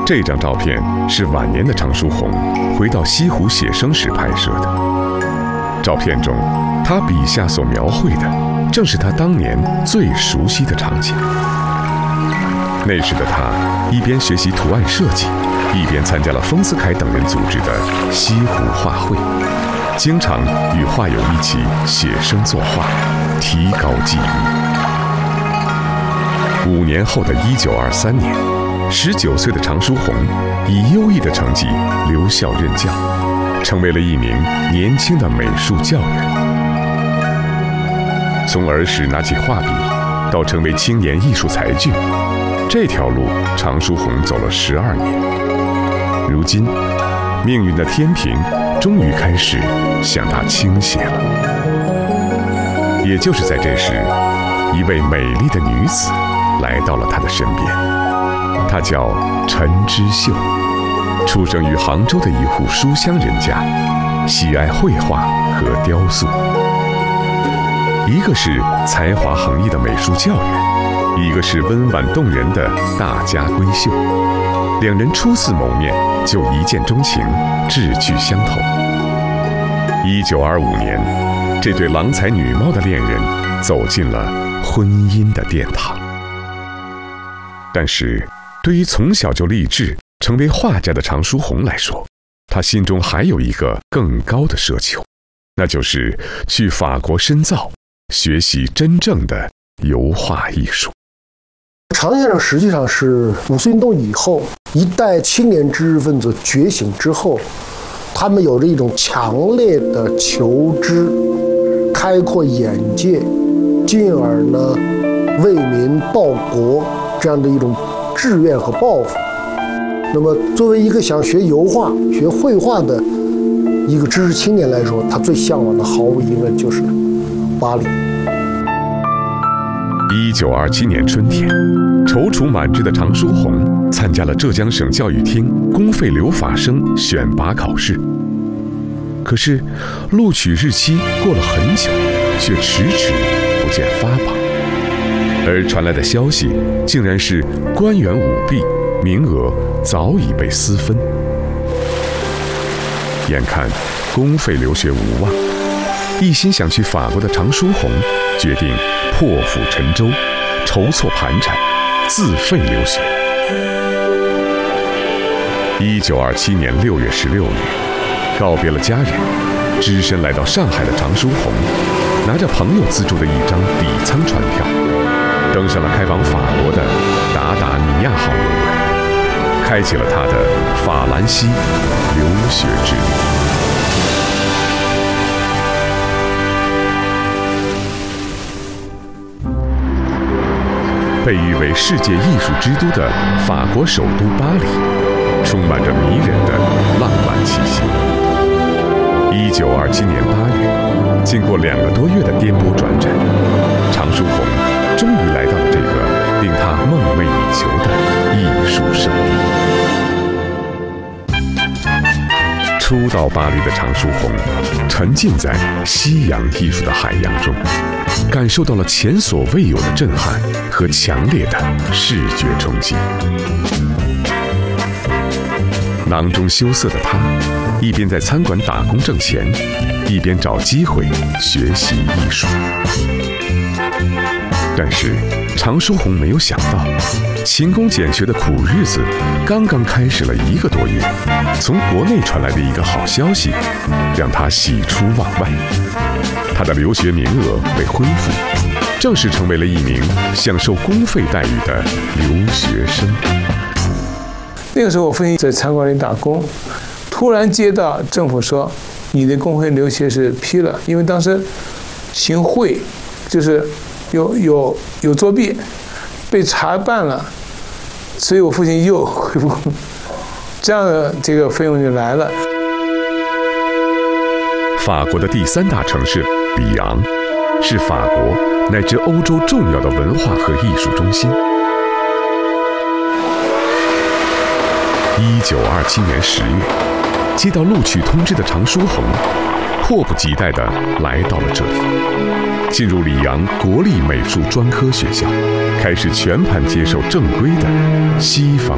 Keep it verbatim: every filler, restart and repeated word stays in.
这张照片是晚年的常书鸿回到西湖写生时拍摄的。照片中，他笔下所描绘的正是他当年最熟悉的场景。那时的他一边学习图案设计，一边参加了丰子恺等人组织的西湖画会，经常与画友一起写生作画，提高技艺。五年后的一九二三年，十九岁的常书鸿以优异的成绩留校任教，成为了一名年轻的美术教员。从儿时拿起画笔到成为青年艺术才俊，这条路常书鸿走了十二年。如今，命运的天平终于开始向他倾斜了。也就是在这时，一位美丽的女子来到了他的身边。她叫陈之秀，出生于杭州的一户书香人家，喜爱绘画和雕塑。一个是才华横溢的美术教员，一个是温婉动人的大家闺秀。两人初次谋面就一见钟情，志趣相投。一九二五年，这对郎才女貌的恋人走进了婚姻的殿堂。但是，对于从小就立志成为画家的常书鸿来说，他心中还有一个更高的奢求，那就是去法国深造，学习真正的油画艺术。 常先生实际上是五四运动以后一代青年知识分子觉醒之后，他们有着一种强烈的求知、开阔眼界，进而呢为民报国这样的一种志愿和抱负。那么作为一个想学油画、学绘画的一个知识青年来说，他最向往的毫无疑问就是巴黎。 一九二七年春天，踌躇满志的常书鸿参加了浙江省教育厅公费留法生选拔考试。可是，录取日期过了很久，却迟迟不见发榜。而传来的消息，竟然是官员舞弊，名额早已被私分。眼看公费留学无望，一心想去法国的常书鸿决定破釜沉舟，筹措盘缠，自费留学。一九二七年六月十六日，告别了家人，只身来到上海的常书鸿，拿着朋友资助的一张底舱船票，登上了开往法国的达达尼亚号游轮，开启了他的法兰西留学之旅。被誉为世界艺术之都的法国首都巴黎，充满着迷人的浪漫气息。一九二七年八月，经过两个多月的颠簸转诊，常书鸿终于来到了这个令他梦寐以求的艺术圣地。初到巴黎的常书鸿，沉浸在西洋艺术的海洋中，感受到了前所未有的震撼和强烈的视觉冲击。囊中羞涩的他，一边在餐馆打工挣钱，一边找机会学习艺术。但是常书鸿没有想到，勤工俭学的苦日子刚刚开始了一个多月，从国内传来的一个好消息让他喜出望外，他的留学名额被恢复，正式成为了一名享受公费待遇的留学生。 那个时候我父亲在餐馆里打工，突然接到政府说你的公费留学是批了，因为当时行贿，就是有有有作弊，被查办了，所以我父亲又恢复，这样的这个费用就来了。 法国的第三大城市里昂，是法国乃至欧洲重要的文化和艺术中心。一九二七年十月，接到录取通知的常书鸿，迫不及待地来到了这里，进入里昂国立美术专科学校，开始全盘接受正规的西方